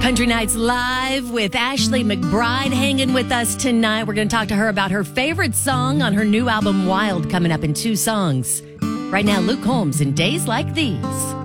Country Nights Live with Ashley McBryde hanging with us tonight. We're going to talk to her about her favorite song on her new album, Wild, coming up in 2 songs. Right now, Luke Combs in Days Like These.